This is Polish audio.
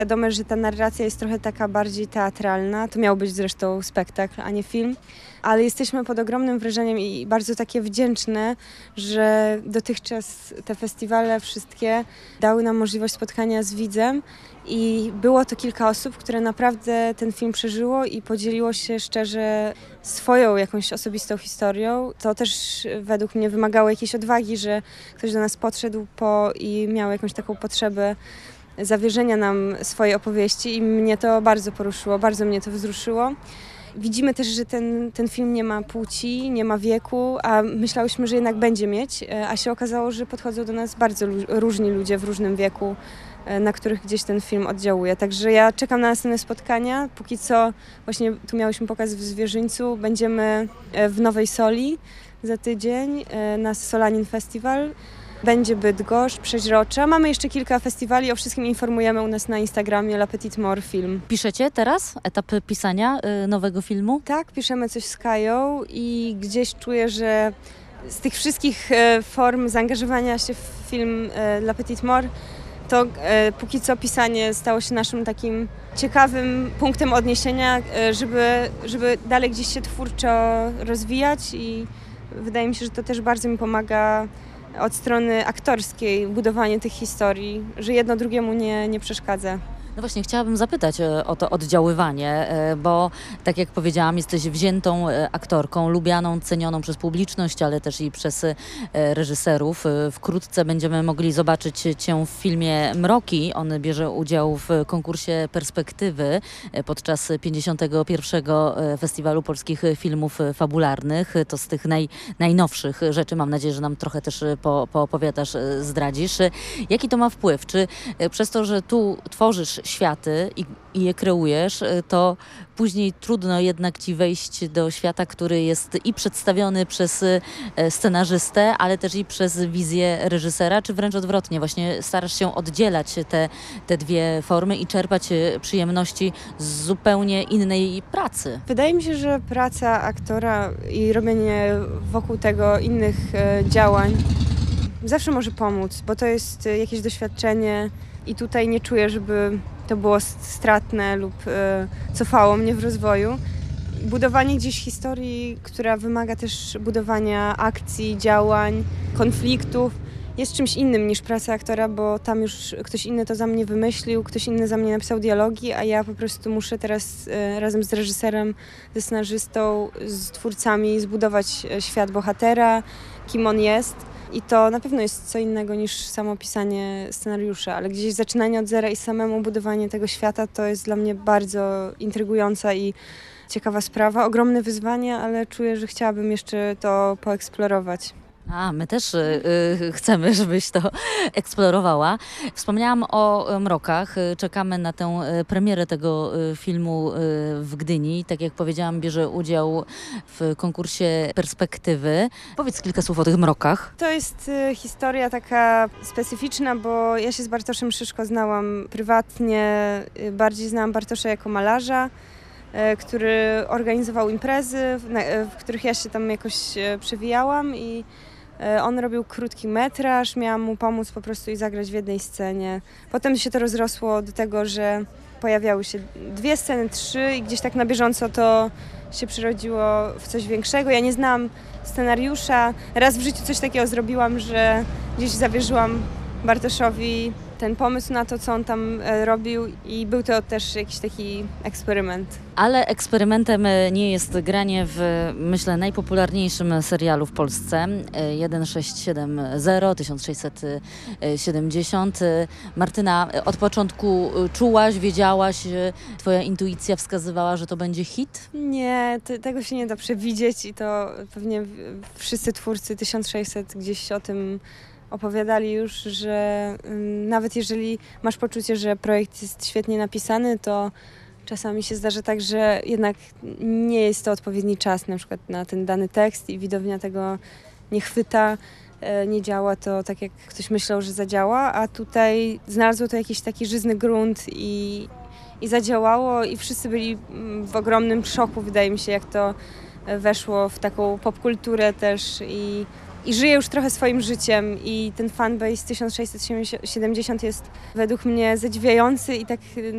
Wiadomo, że ta narracja jest trochę taka bardziej teatralna. To miał być zresztą spektakl, a nie film. Ale jesteśmy pod ogromnym wrażeniem i bardzo takie wdzięczne, że dotychczas te festiwale wszystkie dały nam możliwość spotkania z widzem i było to kilka osób, które naprawdę ten film przeżyło i podzieliło się szczerze swoją jakąś osobistą historią. To też według mnie wymagało jakiejś odwagi, że ktoś do nas podszedł i miał jakąś taką potrzebę zawierzenia nam swojej opowieści i mnie to bardzo poruszyło, bardzo mnie to wzruszyło. Widzimy też, że ten film nie ma płci, nie ma wieku, a myślałyśmy, że jednak będzie mieć, a się okazało, że podchodzą do nas bardzo różni ludzie w różnym wieku, na których gdzieś ten film oddziałuje. Także ja czekam na następne spotkania. Póki co właśnie tu miałyśmy pokaz w Zwierzyńcu, będziemy w Nowej Soli za tydzień na Solanin Festival. Będzie Bydgoszcz, Przeźrocza. Mamy jeszcze kilka festiwali, o wszystkim informujemy u nas na Instagramie La Petite Mort Film. Piszecie teraz etap pisania nowego filmu? Tak, piszemy coś z Kają i gdzieś czuję, że z tych wszystkich form zaangażowania się w film La Petite Mort, to póki co pisanie stało się naszym takim ciekawym punktem odniesienia, żeby dalej gdzieś się twórczo rozwijać i wydaje mi się, że to też bardzo mi pomaga od strony budowanie tych historii, że jedno drugiemu nie przeszkadza. No właśnie, chciałabym zapytać o to oddziaływanie, bo tak jak powiedziałam, jesteś wziętą aktorką, lubianą, cenioną przez publiczność, ale też i przez reżyserów. Wkrótce będziemy mogli zobaczyć Cię w filmie Mroki. On bierze udział w konkursie Perspektywy podczas 51. Festiwalu Polskich Filmów Fabularnych. To z tych najnowszych rzeczy. Mam nadzieję, że nam trochę też poopowiadasz, zdradzisz. Jaki to ma wpływ? Czy przez to, że tu tworzysz światy i je kreujesz, to później trudno jednak ci wejść do świata, który jest i przedstawiony przez scenarzystę, ale też i przez wizję reżysera, czy wręcz odwrotnie, właśnie starasz się oddzielać te dwie formy i czerpać przyjemności z zupełnie innej pracy. Wydaje mi się, że praca aktora i robienie wokół tego innych działań zawsze może pomóc, bo to jest jakieś doświadczenie i tutaj nie czuję, żeby to było stratne lub cofało mnie w rozwoju. Budowanie gdzieś historii, która wymaga też budowania akcji, działań, konfliktów, jest czymś innym niż praca aktora, bo tam już ktoś inny to za mnie wymyślił, ktoś inny za mnie napisał dialogi, a ja po prostu muszę teraz razem z reżyserem, ze scenarzystą, z twórcami zbudować świat bohatera, kim on jest. I to na pewno jest co innego niż samo pisanie scenariusza, ale gdzieś zaczynanie od zera i samemu budowanie tego świata to jest dla mnie bardzo intrygująca i ciekawa sprawa. Ogromne wyzwanie, ale czuję, że chciałabym jeszcze to poeksplorować. A, my też chcemy, żebyś to eksplorowała. Wspomniałam o Mrokach. Czekamy na tę premierę tego filmu w Gdyni. Tak jak powiedziałam, bierze udział w konkursie Perspektywy. Powiedz kilka słów o tych Mrokach. To jest historia taka specyficzna, bo ja się z Bartoszem Szyszko znałam prywatnie. Bardziej znałam Bartosza jako malarza, który organizował imprezy, w których ja się tam jakoś przewijałam i on robił krótki metraż, miałam mu pomóc po prostu i zagrać w jednej scenie. Potem się to rozrosło do tego, że pojawiały się 2 sceny, 3 i gdzieś tak na bieżąco to się przerodziło w coś większego. Ja nie znałam scenariusza. Raz w życiu coś takiego zrobiłam, że gdzieś zawierzyłam Bartoszowi ten pomysł na to, co on tam robił i był to też jakiś taki eksperyment. Ale eksperymentem nie jest granie w, myślę, najpopularniejszym serialu w Polsce 1670, 1670. Martyna, od początku czułaś, wiedziałaś, twoja intuicja wskazywała, że to będzie hit? Nie, tego się nie da przewidzieć i to pewnie wszyscy twórcy 1600 gdzieś o tym opowiadali już, że nawet jeżeli masz poczucie, że projekt jest świetnie napisany, to czasami się zdarza tak, że jednak nie jest to odpowiedni czas na przykład na ten dany tekst i widownia tego nie chwyta, nie działa to tak, jak ktoś myślał, że zadziała, a tutaj znalazło to jakiś taki żyzny grunt i zadziałało i wszyscy byli w ogromnym szoku, wydaje mi się, jak to weszło w taką popkulturę też i żyje już trochę swoim życiem i ten fanbase 1670 jest według mnie zadziwiający i tak